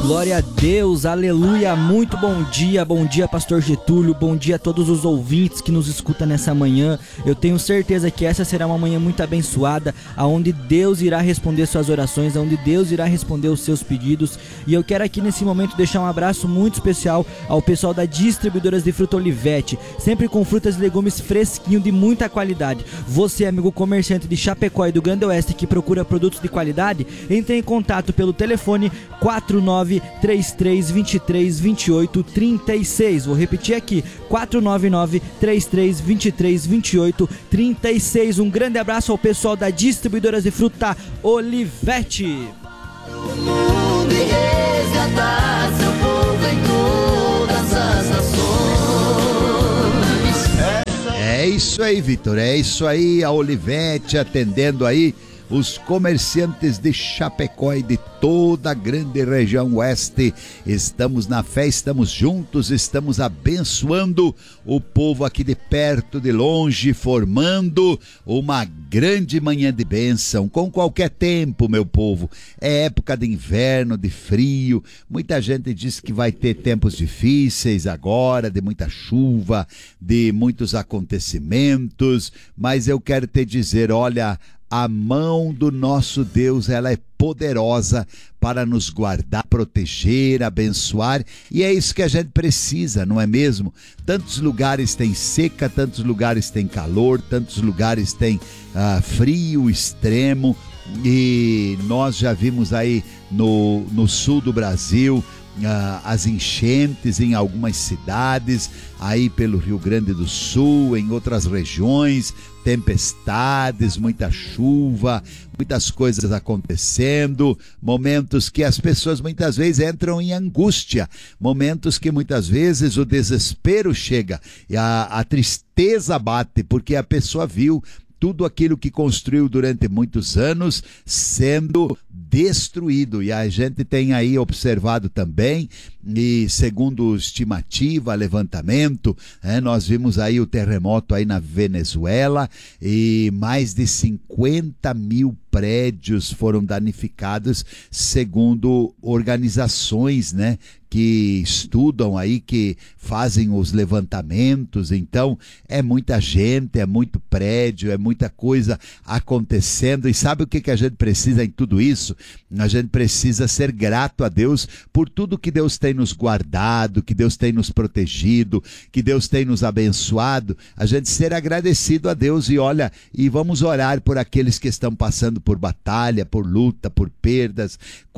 Glória a Deus, aleluia, muito bom dia Pastor Getúlio, bom dia a todos os ouvintes que nos escutam nessa manhã. Eu tenho certeza que essa será uma manhã muito abençoada, aonde Deus irá responder suas orações, aonde Deus irá responder os seus pedidos. E eu quero aqui nesse momento deixar um abraço muito especial ao pessoal da Distribuidoras de Fruta Olivete, sempre com frutas e legumes fresquinho de muita qualidade. Você, amigo comerciante de Chapecó e do Grande Oeste que procura produtos de qualidade, entre em contato pelo telefone 4933232836. Vou repetir aqui, 499-33232836. Um grande abraço ao pessoal da Distribuidoras de Fruta Olivete. O mundo e resgatar seu povo em todas as nações. É isso aí, Vitor, é isso aí, a Olivete atendendo aí os comerciantes de Chapecó e de toda a grande região oeste. Estamos na fé, estamos juntos, estamos abençoando o povo aqui de perto, de longe, formando uma grande manhã de bênção, com qualquer tempo, meu povo. É época de inverno, de frio, muita gente diz que vai ter tempos difíceis agora, de muita chuva, de muitos acontecimentos, mas eu quero te dizer, olha, a mão do nosso Deus, ela é poderosa para nos guardar, proteger, abençoar, e é isso que a gente precisa, não é mesmo? Tantos lugares tem seca, tantos lugares tem calor, tantos lugares tem frio extremo, e nós já vimos aí no sul do Brasil as enchentes em algumas cidades, aí pelo Rio Grande do Sul, em outras regiões, tempestades, muita chuva, muitas coisas acontecendo, momentos que as pessoas muitas vezes entram em angústia, momentos que muitas vezes o desespero chega e a tristeza bate, porque a pessoa viu tudo aquilo que construiu durante muitos anos sendo destruído, e a gente tem aí observado também, e segundo estimativa, levantamento, nós vimos aí o terremoto aí na Venezuela, e mais de 50 mil prédios foram danificados, segundo organizações, que estudam aí, que fazem os levantamentos. Então é muita gente, é muito prédio, é muita coisa acontecendo, e sabe o que a gente precisa em tudo isso? A gente precisa ser grato a Deus por tudo que Deus tem nos guardado, que Deus tem nos protegido, que Deus tem nos abençoado, a gente ser agradecido a Deus. E olha, e vamos orar por aqueles que estão passando por batalha, por luta, por perdas.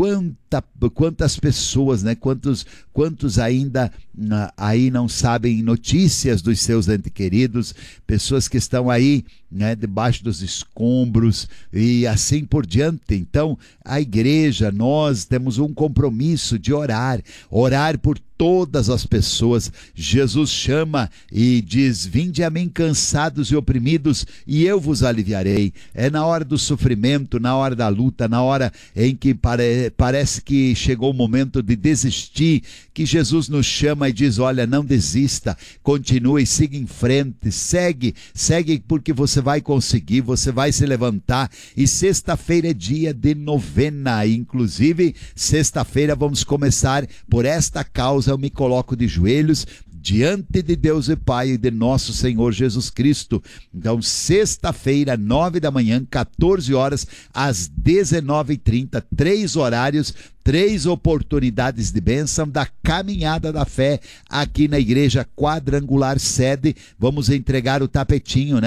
Quantas pessoas, quantos ainda aí não sabem notícias dos seus entes queridos, pessoas que estão aí debaixo dos escombros e assim por diante. Então a igreja, nós temos um compromisso de orar por todas as pessoas. Jesus chama e diz: vinde a mim cansados e oprimidos e eu vos aliviarei. É na hora do sofrimento, na hora da luta, na hora em que parece que chegou o momento de desistir, que Jesus nos chama e diz: olha, não desista, continue, siga em frente, segue porque você vai conseguir, você vai se levantar. E sexta-feira é dia de novena, inclusive sexta-feira vamos começar por esta causa. Eu me coloco de joelhos diante de Deus e Pai e de nosso Senhor Jesus Cristo. Então, sexta-feira, 9 da manhã, 14 horas, às 19h30, 3 horários, 3 oportunidades de bênção da caminhada da fé aqui na Igreja Quadrangular Sede. Vamos entregar o tapetinho,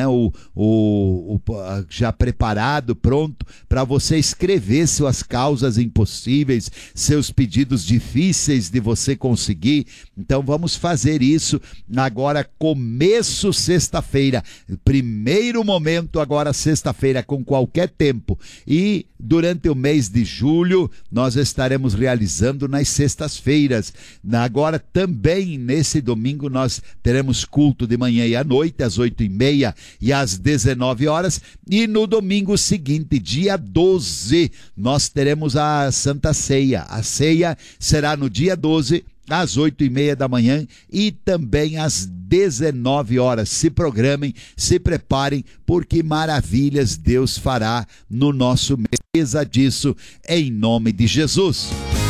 o já preparado, pronto, para você escrever suas causas impossíveis, seus pedidos difíceis de você conseguir. Então vamos fazer isso agora, começo sexta-feira, primeiro momento agora sexta-feira, com qualquer tempo, e durante o mês de julho nós estaremos realizando nas sextas-feiras. Agora também nesse domingo nós teremos culto de manhã e à noite, às 8h30 e às 19 horas, e no domingo seguinte, dia 12, nós teremos a Santa Ceia. A ceia será no dia 12, às 8h30 da manhã e também às 19 horas. Se programem, se preparem, porque maravilhas Deus fará no nosso mês disso, em nome de Jesus.